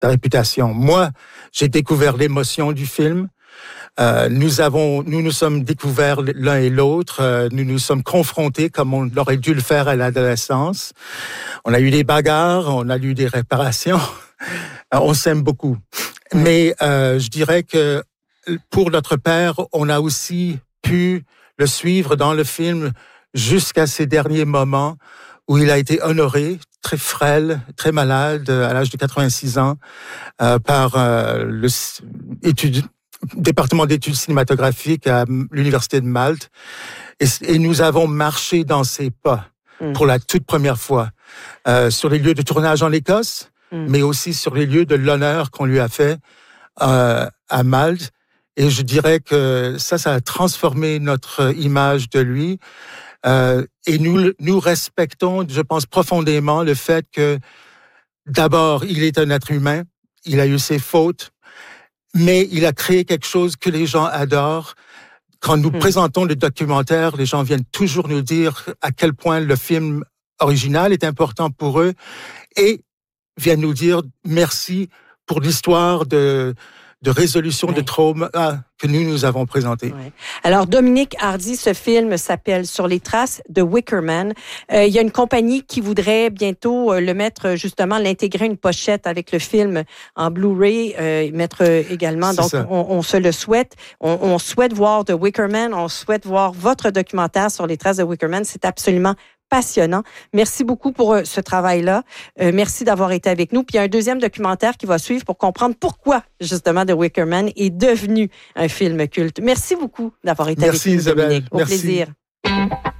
réputation. Moi, j'ai découvert l'émotion du film. Nous nous sommes découverts l'un et l'autre. Nous nous sommes confrontés comme on aurait dû le faire à l'adolescence. On a eu des bagarres, on a eu des réparations. On s'aime beaucoup. Mais je dirais que pour notre père, on a aussi pu le suivre dans le film jusqu'à ces derniers moments où il a été honoré, très frêle, très malade, à l'âge de 86 ans, par le département d'études cinématographiques à l'Université de Malte. Et nous avons marché dans ses pas pour la toute première fois, sur les lieux de tournage en Écosse, mais aussi sur les lieux de l'honneur qu'on lui a fait à Malte. Et je dirais que ça a transformé notre image de lui. Et nous respectons, je pense profondément, le fait que d'abord, il est un être humain, il a eu ses fautes, mais il a créé quelque chose que les gens adorent. Quand nous présentons le documentaire, les gens viennent toujours nous dire à quel point le film original est important pour eux et viennent nous dire merci pour l'histoire de résolution de trauma que nous avons présenté. Ouais. Alors, Dominique Hardy, ce film s'appelle Sur les traces de Wicker Man. Il y a une compagnie qui voudrait bientôt le mettre, justement, l'intégrer une pochette avec le film en Blu-ray, mettre également. Donc, on se le souhaite. On souhaite voir The Wicker Man. On souhaite voir votre documentaire sur les traces de Wicker Man. C'est absolument passionnant. Merci beaucoup pour ce travail-là. Merci d'avoir été avec nous. Puis il y a un deuxième documentaire qui va suivre pour comprendre pourquoi, justement, The Wicker Man est devenu un film culte. Merci beaucoup d'avoir été avec nous, Isabelle. Dominique. Au Merci. plaisir.